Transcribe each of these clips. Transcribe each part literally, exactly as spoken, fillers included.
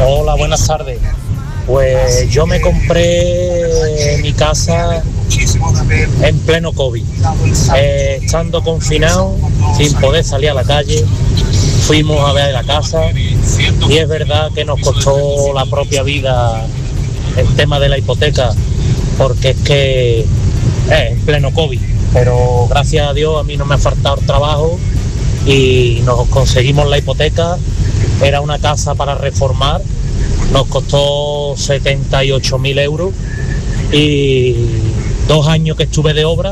Hola, buenas tardes. Pues yo me compré mi casa en pleno COVID, eh, estando confinado, sin poder salir a la calle. Fuimos a ver la casa y es verdad que nos costó la propia vida el tema de la hipoteca, porque es que es en pleno COVID, pero gracias a Dios a mí no me ha faltado trabajo y nos conseguimos la hipoteca. Era una casa para reformar, nos costó setenta y ocho mil euros y dos años que estuve de obra,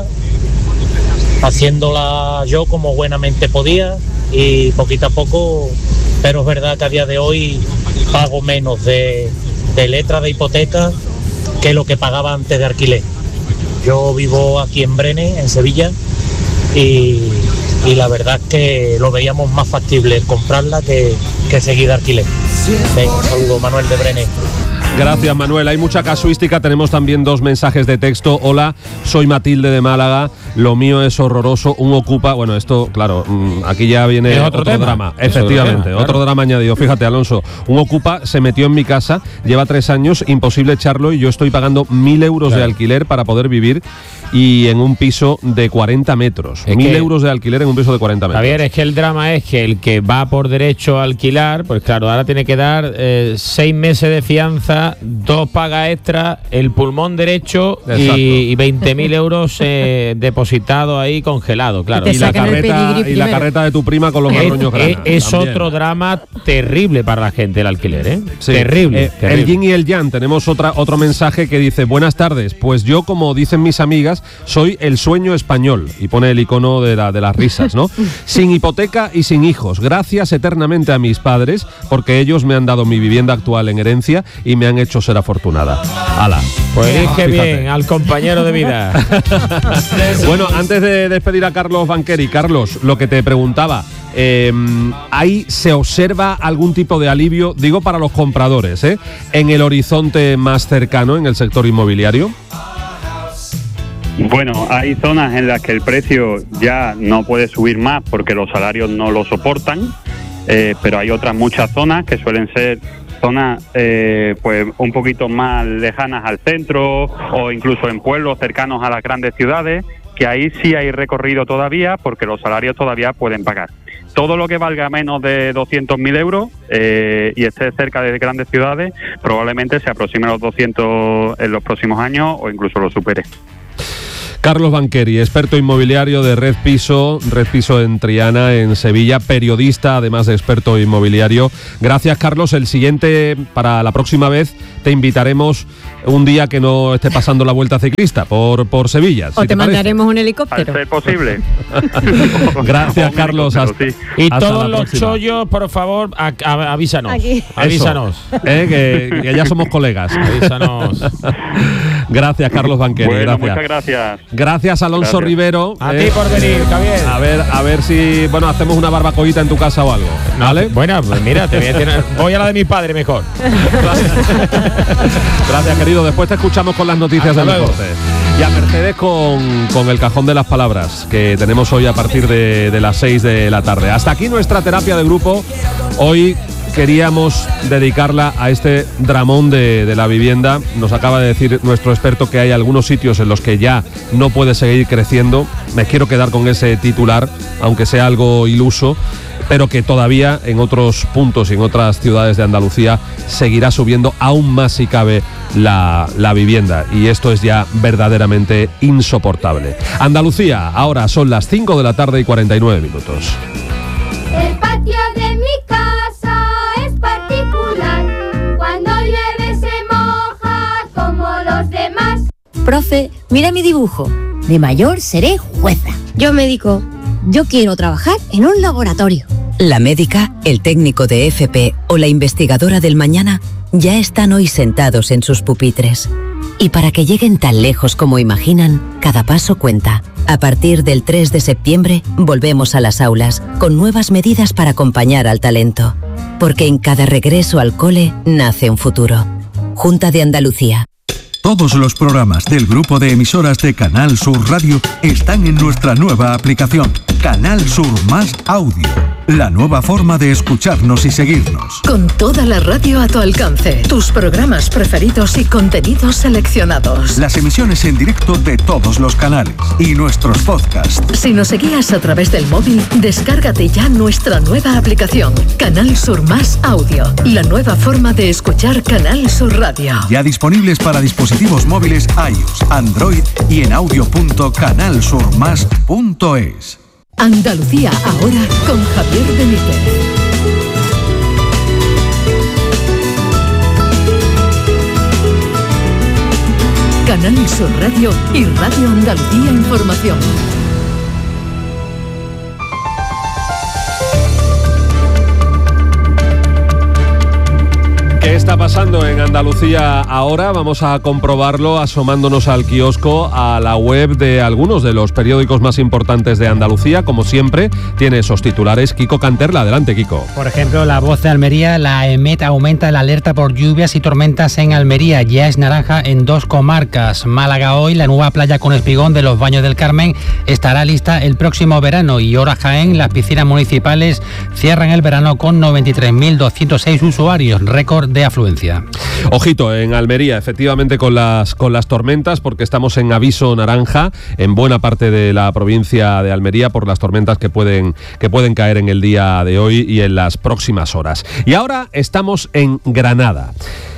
haciéndola yo como buenamente podía y poquito a poco, pero es verdad que a día de hoy pago menos de, de letra de hipoteca que lo que pagaba antes de alquiler. Yo vivo aquí en Brenes, en Sevilla, y, y la verdad es que lo veíamos más factible comprarla que, que seguir de alquiler. Venga, un saludo, Manuel de Brenes. Gracias, Manuel. Hay mucha casuística. Tenemos también dos mensajes de texto. Hola, soy Matilde de Málaga. Lo mío es horroroso. Un ocupa... Bueno, esto, claro, aquí ya viene otro, otro drama. Efectivamente, otro, otro drama añadido. Fíjate, Alonso, un ocupa se metió en mi casa, lleva tres años, imposible echarlo y yo estoy pagando mil euros claro. de alquiler para poder vivir y en un piso de cuarenta metros. Es mil que, euros de alquiler en un piso de cuarenta metros. Javier, es que el drama es que el que va por derecho a alquilar, pues claro, ahora tiene que dar eh, seis meses de fianza, dos pagas extra, el pulmón derecho y, y veinte mil euros eh, depositados ahí congelados, claro. Y, y, la carreta, y la carreta de tu prima con los marroños grandes. Es, es otro drama terrible para la gente el alquiler, ¿eh? Sí. Terrible, eh, terrible. El yin y el yang. Tenemos otra, otro mensaje que dice: buenas tardes, pues yo, como dicen mis amigas, soy el sueño español, y pone el icono de, la, de las risas, ¿no? Sin hipoteca y sin hijos. Gracias eternamente a mis padres, porque ellos me han dado mi vivienda actual en herencia y me han hecho ser afortunada. ¡Hala! Pues dije bien al compañero de vida. Bueno, antes de despedir a Carlos Banqueri, Carlos, lo que te preguntaba, eh, ¿ahí se observa algún tipo de alivio, digo para los compradores, ¿eh? en el horizonte más cercano en el sector inmobiliario? Bueno, hay zonas en las que el precio ya no puede subir más porque los salarios no lo soportan, eh, pero hay otras muchas zonas que suelen ser zonas eh, pues un poquito más lejanas al centro o incluso en pueblos cercanos a las grandes ciudades, que ahí sí hay recorrido todavía porque los salarios todavía pueden pagar. Todo lo que valga menos de doscientos mil euros eh, y esté cerca de grandes ciudades probablemente se aproxime a los doscientos en los próximos años o incluso lo supere. Carlos Banqueri, experto inmobiliario de Red Piso, Red Piso en Triana, en Sevilla, periodista, además de experto inmobiliario. Gracias, Carlos. El siguiente, para la próxima vez, te invitaremos un día que no esté pasando la Vuelta Ciclista por, por Sevilla. O si te, te mandaremos un helicóptero. Al ser posible. Gracias, Carlos. Hasta, sí. Y hasta todos los chollos, por favor, a, a, avísanos. Aquí. Avísanos. Eh, que, que ya somos colegas. Avísanos. Gracias, Carlos Banqueri. Bueno, gracias. muchas gracias. Gracias, Alonso gracias. Rivero. A eh, ti por venir, Javier. A ver, a ver si, bueno, hacemos una barbacoita en tu casa o algo, ¿vale? Bueno, pues mira, te voy a, tener, voy a la de mi padre mejor. Gracias, querido. Después te escuchamos con las noticias del deporte. Y a Mercedes con, con el cajón de las palabras que tenemos hoy a partir de, de las seis de la tarde. Hasta aquí nuestra terapia de grupo. Hoy queríamos dedicarla a este dramón de, de la vivienda. Nos acaba de decir nuestro experto que hay algunos sitios en los que ya no puede seguir creciendo. Me quiero quedar con ese titular, aunque sea algo iluso, pero que todavía en otros puntos y en otras ciudades de Andalucía seguirá subiendo aún más si cabe la, la vivienda, y esto es ya verdaderamente insoportable. Andalucía, ahora son las cinco de la tarde y cuarenta y nueve minutos. El patio de mi casa es particular, cuando llueve se moja como los demás. Profe, mira mi dibujo. De mayor seré jueza. Yo médico. Yo quiero trabajar en un laboratorio. La médica, el técnico de F P o la investigadora del mañana ya están hoy sentados en sus pupitres. Y para que lleguen tan lejos como imaginan, cada paso cuenta. A partir del tres de septiembre, volvemos a las aulas, con nuevas medidas para acompañar al talento. Porque en cada regreso al cole nace un futuro. Junta de Andalucía. Todos los programas del grupo de emisoras de Canal Sur Radio están en nuestra nueva aplicación, Canal Sur Más Audio, la nueva forma de escucharnos y seguirnos. Con toda la radio a tu alcance, tus programas preferidos y contenidos seleccionados. Las emisiones en directo de todos los canales y nuestros podcasts. Si nos seguías a través del móvil, descárgate ya nuestra nueva aplicación, Canal Sur Más Audio, la nueva forma de escuchar Canal Sur Radio. Ya disponibles para dispositivos móviles iOS, Android y en audio punto canal sur más punto es. Andalucía ahora con Javier Benítez. Canal Sur Radio y Radio Andalucía Información. ¿Qué está pasando en Andalucía ahora? Vamos a comprobarlo asomándonos al kiosco, a la web de algunos de los periódicos más importantes de Andalucía. Como siempre, tiene esos titulares. Kiko Canterla, adelante, Kiko. Por ejemplo, La Voz de Almería, la EMET aumenta la alerta por lluvias y tormentas en Almería. Ya es naranja en dos comarcas. Málaga hoy, la nueva playa con espigón de los Baños del Carmen estará lista el próximo verano. Y Hora Jaén, las piscinas municipales cierran el verano con noventa y tres mil doscientos seis usuarios, récord de afluencia. Ojito, en Almería, efectivamente con las con las tormentas, porque estamos en aviso naranja en buena parte de la provincia de Almería por las tormentas que pueden que pueden caer en el día de hoy y en las próximas horas. Y ahora estamos en Granada.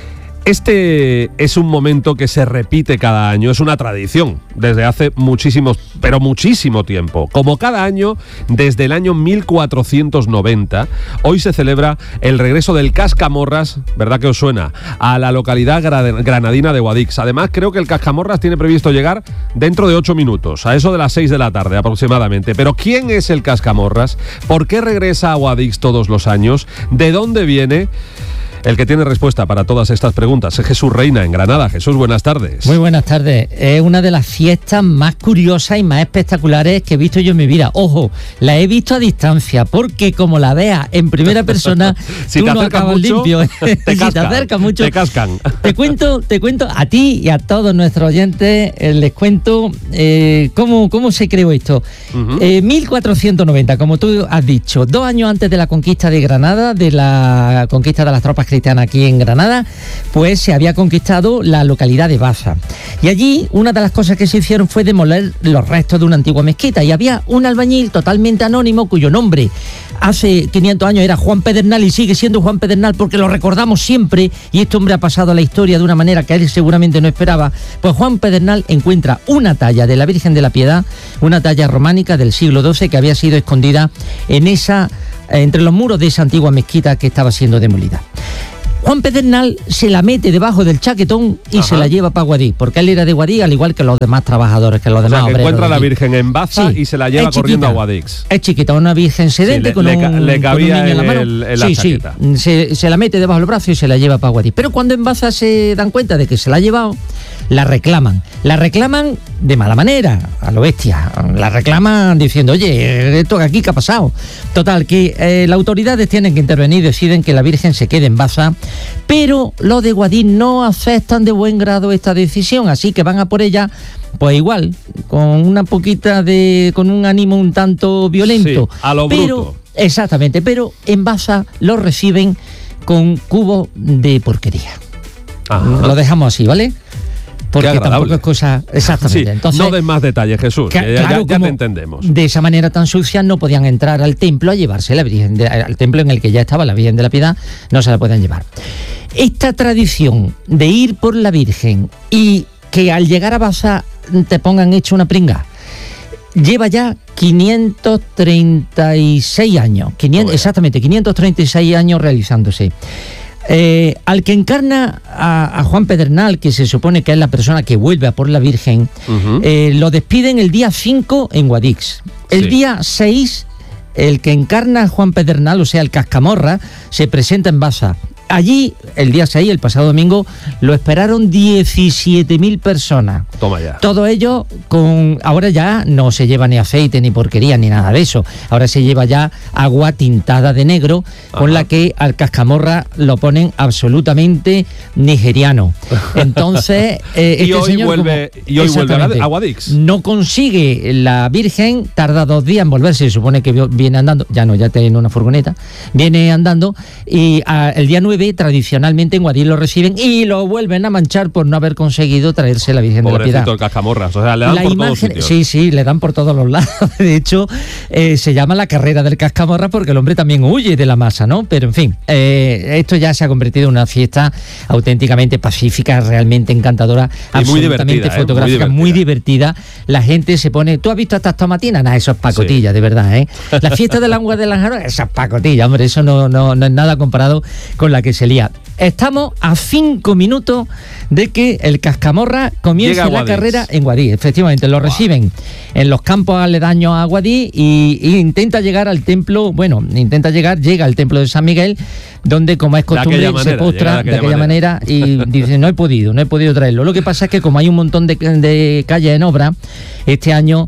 Este es un momento que se repite cada año, es una tradición desde hace muchísimos, pero muchísimo tiempo. Como cada año, desde el año mil cuatrocientos noventa, hoy se celebra el regreso del Cascamorras, ¿verdad que os suena?, a la localidad granadina de Guadix. Además, creo que el Cascamorras tiene previsto llegar dentro de ocho minutos, a eso de las seis de la tarde aproximadamente. Pero ¿quién es el Cascamorras? ¿Por qué regresa a Guadix todos los años? ¿De dónde viene? El que tiene respuesta para todas estas preguntas es Jesús Reina, en Granada. Jesús, buenas tardes. Muy buenas tardes. Es una de las fiestas más curiosas y más espectaculares que he visto yo en mi vida. Ojo, la he visto a distancia, porque como la veas en primera persona, si tú te no acabas mucho, limpio. Te si cascan, te acercas mucho, te cascan. Te cuento, te cuento a ti y a todos nuestros oyentes, eh, les cuento eh, cómo, cómo se creó esto. Uh-huh. eh, mil cuatrocientos noventa, como tú has dicho, dos años antes de la conquista de Granada, de la conquista de las tropas cristiana aquí en Granada, pues se había conquistado la localidad de Baza. Y allí una de las cosas que se hicieron fue demoler los restos de una antigua mezquita, y había un albañil totalmente anónimo cuyo nombre hace quinientos años era Juan Pedernal y sigue siendo Juan Pedernal porque lo recordamos siempre, y este hombre ha pasado a la historia de una manera que él seguramente no esperaba. Pues Juan Pedernal encuentra una talla de la Virgen de la Piedad, una talla románica del siglo doce que había sido escondida en esa, entre los muros de esa antigua mezquita que estaba siendo demolida. Juan Pedernal se la mete debajo del chaquetón y Ajá. se la lleva para Guadix, porque él era de Guadix, al igual que los demás trabajadores, que los o demás sea, que obreros. encuentra a la Virgen en Baza sí, y se la lleva corriendo a Guadix. Es chiquita, una virgen sedente sí, le, con, un, le, le con un niño en la mano. El, en la sí, chaqueta. sí, se, se la mete debajo del brazo y se la lleva para Guadix. Pero cuando en Baza se dan cuenta de que se la ha llevado, la reclaman. La reclaman de mala manera, a lo bestia. La reclaman diciendo, oye, ¿esto aquí qué ha pasado? Total, que eh, las autoridades tienen que intervenir y deciden que la Virgen se quede en Baza, pero los de Guadix no aceptan de buen grado esta decisión, así que van a por ella, pues igual, con una poquita de, con un ánimo un tanto violento. Sí, a lo pero, bruto. Exactamente, pero en Baza lo reciben con cubos de porquería. Ajá. Lo dejamos así, ¿vale? Porque tampoco es cosa exactamente. Sí, Entonces, no des más detalles, Jesús, que, ya, claro, ya te entendemos. De esa manera tan sucia no podían entrar al templo a llevarse la Virgen, de, al templo en el que ya estaba la Virgen de la Piedad, no se la pueden llevar. Esta tradición de ir por la Virgen y que al llegar a Baza te pongan hecho una pringa, lleva ya quinientos treinta y seis años, quinientos, exactamente, quinientos treinta y seis años realizándose. Eh, al que encarna a, a Juan Pedernal, que se supone que es la persona que vuelve a por la Virgen, uh-huh. eh, lo despiden el día cinco en Guadix. El sí. día seis, el que encarna a Juan Pedernal, o sea, el Cascamorra, se presenta en Baza. Allí, el día seis, el pasado domingo, lo esperaron diecisiete mil personas. Toma ya. Todo ello con... Ahora ya no se lleva ni aceite, ni porquería, ni nada de eso. Ahora se lleva ya agua tintada de negro, Ajá. con la que al cascamorra lo ponen absolutamente nigeriano. Entonces, eh, y, este hoy señor vuelve, como, y hoy vuelve a Guadix. No consigue la Virgen, tarda dos días en volverse, se supone que viene andando, ya no, ya tiene una furgoneta, viene andando y a, el día nueve tradicionalmente en Guadix lo reciben y lo vuelven a manchar por no haber conseguido traerse la Virgen Pobrecito de la Piedad. el cascamorras, o sea, le dan la por imagen, todos sitios. Sí, sí, le dan por todos los lados. De hecho, eh, se llama la carrera del cascamorra porque el hombre también huye de la masa, ¿no? Pero en fin, eh, esto ya se ha convertido en una fiesta auténticamente pacífica, realmente encantadora, y absolutamente muy fotográfica, eh, muy, muy divertida. La gente se pone... ¿Tú has visto estas tomatinas? Nah, eso es pacotilla, sí. de verdad, ¿eh? La fiesta del agua de Lanjarón, esa es pacotilla, hombre, eso no, no, no es nada comparado con la que se lía. Estamos a cinco minutos de que el cascamorra comience la carrera en Guadix. Efectivamente, lo wow. reciben en los campos aledaños a Guadix y, y intenta llegar al templo, bueno, intenta llegar, llega al templo de San Miguel, donde como es costumbre manera, se postra de aquella, de aquella manera. manera y dice, no he podido, no he podido traerlo. Lo que pasa es que como hay un montón de, de calles en obra, este año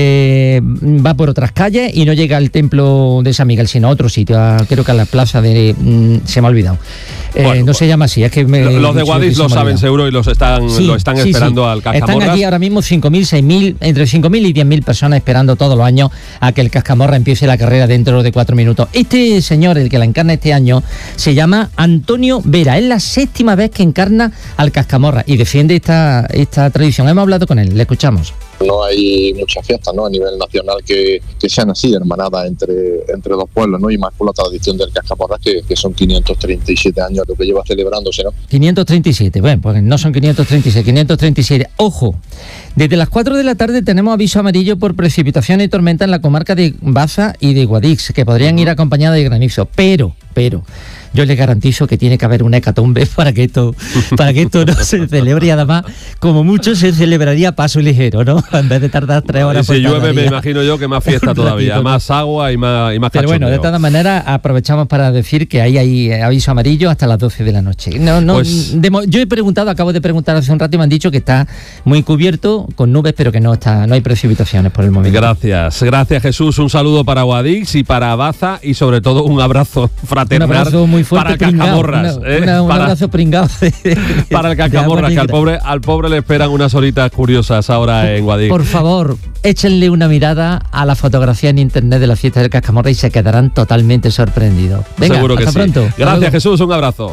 eh, va por otras calles y no llega al templo de San Miguel, sino a otro sitio, a, creo que a la plaza de... Mm, se me ha olvidado. Eh, bueno, no bueno. se llama así, es que me, los de Guadix lo saben seguro y los están, sí, lo están sí, esperando sí. al cascamorra. Están aquí ahora mismo cinco mil, seis mil, entre cinco mil y diez mil personas esperando todos los años a que el cascamorra empiece la carrera dentro de cuatro minutos. Este señor, el que la encarna este año, se llama Antonio Vera. Es la séptima vez que encarna al cascamorra y defiende esta, esta tradición. Hemos hablado con él, le escuchamos. No hay muchas fiestas, ¿no?, a nivel nacional que, que sean así, hermanadas entre, entre dos pueblos, ¿no? Y más por la tradición del cascamorra, que, que son quinientos treinta y siete años lo que lleva celebrándose, ¿no? quinientos treinta y siete, bueno, pues no son quinientos treinta y seis, quinientos treinta y siete. Ojo, desde las cuatro de la tarde tenemos aviso amarillo por precipitación y tormenta en la comarca de Baza y de Guadix, que podrían ir acompañadas de granizo, pero, pero... yo les garantizo que tiene que haber una hecatombe para que esto para que esto no se celebre, y además como mucho se celebraría paso ligero, ¿no? En vez de tardar tres horas. Y si llueve me imagino yo que más fiesta todavía, ratito, más agua y más y más Pero cachondeo. Bueno, de todas maneras aprovechamos para decir que ahí hay aviso amarillo hasta las doce de la noche. No, no, pues, de, yo he preguntado, acabo de preguntar hace un rato y me han dicho que está muy cubierto con nubes, pero que no está, no hay precipitaciones por el momento. Gracias, gracias Jesús, un saludo para Guadix y para Baza y sobre todo un abrazo fraternal. Un abrazo muy fuerte para el cascamorras, una, ¿eh? una, un para, abrazo pringado de, para el cascamorras, que al pobre, al pobre le esperan unas horitas curiosas ahora en Guadix. Por favor, échenle una mirada a la fotografía en internet de la fiesta del cascamorra y se quedarán totalmente sorprendidos. Venga, seguro que hasta sí. pronto. Gracias Luego. Jesús, un abrazo.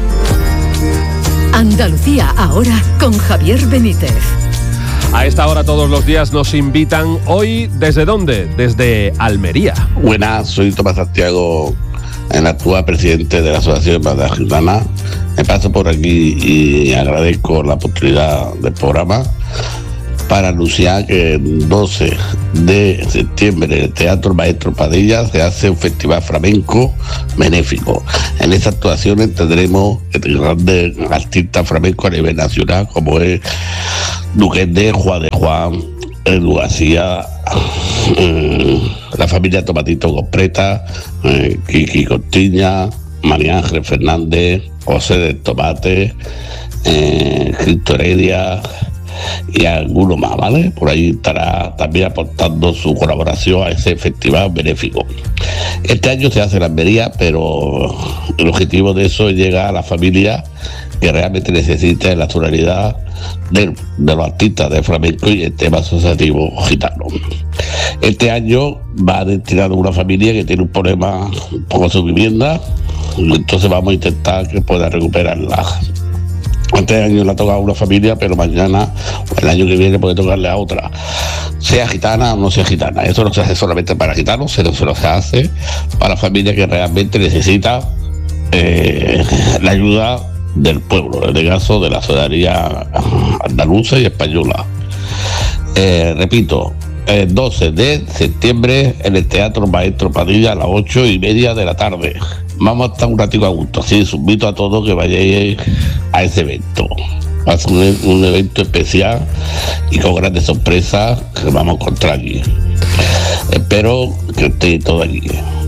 Andalucía ahora con Javier Benítez. A esta hora todos los días nos invitan. Hoy, ¿desde dónde? Desde Almería. Buenas, soy Tomás Santiago, el actual presidente de la Asociación de Hermandad Gitana. Me paso por aquí y agradezco la oportunidad del programa para anunciar que el doce de septiembre en el Teatro Maestro Padilla se hace un festival flamenco benéfico. En esas actuaciones tendremos grandes artistas flamencos a nivel nacional, como es Duquende, Juan de Juan, Edu García, eh, la familia Tomatito completa, eh, Kiki Cortiña, María Ángel Fernández, José del Tomate, eh, Cristo Heredia y alguno más, ¿vale? Por ahí estará también aportando su colaboración a ese festival benéfico. Este año se hace en Almería, pero el objetivo de eso es llegar a la familia que realmente necesita la naturalidad de, de los artistas de flamenco y el tema asociativo gitano. Este año va destinado a una familia que tiene un problema con su vivienda, entonces vamos a intentar que pueda recuperarla. Este año le ha tocado a una familia, pero mañana o el año que viene puede tocarle a otra, sea gitana o no sea gitana. Eso no se hace solamente para gitanos, sino se lo se hace para familias que realmente necesita eh, la ayuda del pueblo, en este caso de la ciudadanía andaluza y española. Eh, repito, el doce de septiembre en el Teatro Maestro Padilla a las ocho y media de la tarde. Vamos a estar un ratito a gusto, así os invito a todos que vayáis a ese evento. Va a ser un, un evento especial y con grandes sorpresas que vamos a encontrar allí. Espero que estéis todos allí.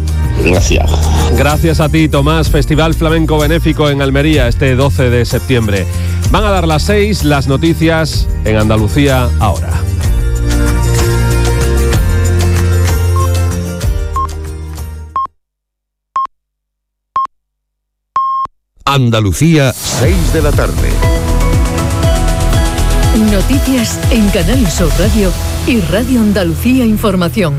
Gracias. Gracias a ti, Tomás. Festival Flamenco Benéfico en Almería este doce de septiembre. Van a dar las seis, las noticias en Andalucía ahora. Andalucía, seis de la tarde. Noticias en Canal Sur Radio y Radio Andalucía Información.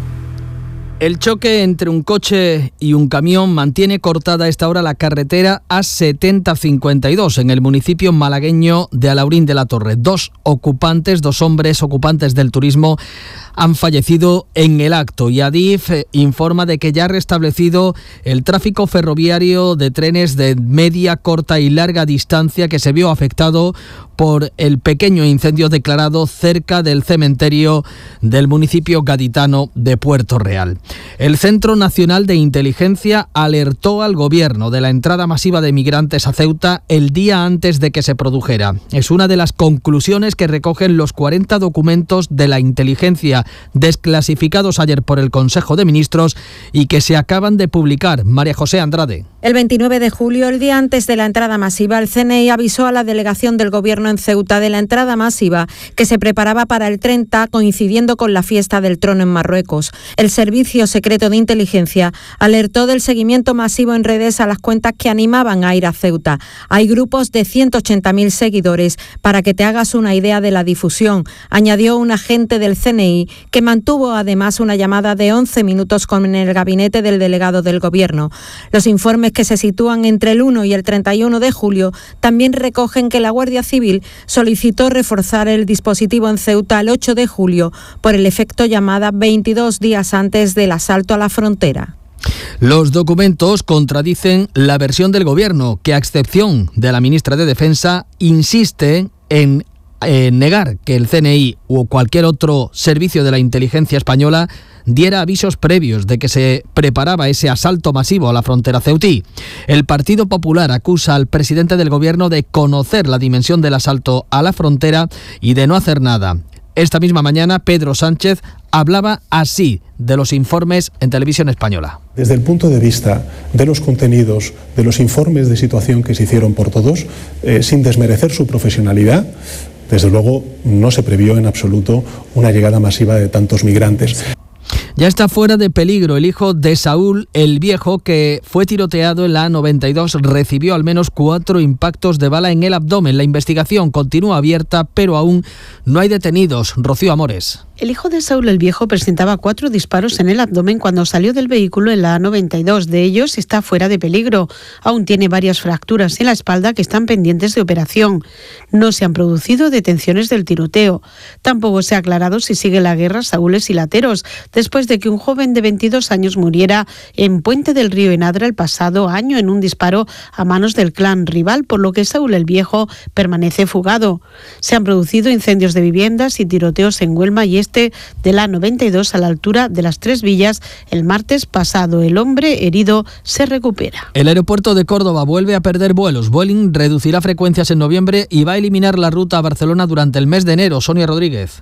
El choque entre un coche y un camión mantiene cortada a esta hora la carretera A setenta cincuenta y dos en el municipio malagueño de Alaurín de la Torre. Dos ocupantes, dos hombres ocupantes del turismo han fallecido en el acto y Adif informa de que ya ha restablecido el tráfico ferroviario de trenes de media, corta y larga distancia que se vio afectado por el pequeño incendio declarado cerca del cementerio del municipio gaditano de Puerto Real. El Centro Nacional de Inteligencia alertó al gobierno de la entrada masiva de migrantes a Ceuta el día antes de que se produjera. Es una de las conclusiones que recogen los cuarenta documentos de la inteligencia desclasificados ayer por el Consejo de Ministros y que se acaban de publicar. María José Andrade. El veintinueve de julio, el día antes de la entrada masiva, el C N I avisó a la delegación del Gobierno en Ceuta de la entrada masiva que se preparaba para el treinta, coincidiendo con la fiesta del trono en Marruecos. El Servicio Secreto de Inteligencia alertó del seguimiento masivo en redes a las cuentas que animaban a ir a Ceuta. Hay grupos de ciento ochenta mil seguidores, para que te hagas una idea de la difusión, añadió un agente del C N I, que mantuvo además una llamada de once minutos con el gabinete del delegado del Gobierno. Los informes, que se sitúan entre el uno y el treinta y uno de julio, también recogen que la Guardia Civil solicitó reforzar el dispositivo en Ceuta el ocho de julio por el efecto llamada veintidós días antes del asalto a la frontera. Los documentos contradicen la versión del Gobierno, que a excepción de la ministra de Defensa insiste en eh, negar que el C N I o cualquier otro servicio de la inteligencia española diera avisos previos de que se preparaba ese asalto masivo a la frontera ceutí. El Partido Popular acusa al presidente del Gobierno de conocer la dimensión del asalto a la frontera y de no hacer nada. Esta misma mañana, Pedro Sánchez hablaba así de los informes en televisión española. Desde el punto de vista de los contenidos, de los informes de situación que se hicieron por todos, eh, sin desmerecer su profesionalidad, desde luego no se previó en absoluto una llegada masiva de tantos migrantes. Ya está fuera de peligro el hijo de Saúl el Viejo, que fue tiroteado en la A noventa y dos. Recibió al menos cuatro impactos de bala en el abdomen. La investigación continúa abierta, pero aún no hay detenidos. Rocío Amores. El hijo de Saúl el Viejo presentaba cuatro disparos en el abdomen cuando salió del vehículo en la A noventa y dos. De ellos está fuera de peligro. Aún tiene varias fracturas en la espalda que están pendientes de operación. No se han producido detenciones del tiroteo. Tampoco se ha aclarado si sigue la guerra Saúles y Lateros, después de que un joven de veintidós años muriera en Puente del Río en Adra el pasado año en un disparo a manos del clan rival, por lo que Saúl el Viejo permanece fugado. Se han producido incendios de viviendas y tiroteos en Huelma y este de la noventa y dos a la altura de las Tres Villas el martes pasado. El hombre herido se recupera. El aeropuerto de Córdoba vuelve a perder vuelos. Vueling reducirá frecuencias en noviembre y va a eliminar la ruta a Barcelona durante el mes de enero. Sonia Rodríguez.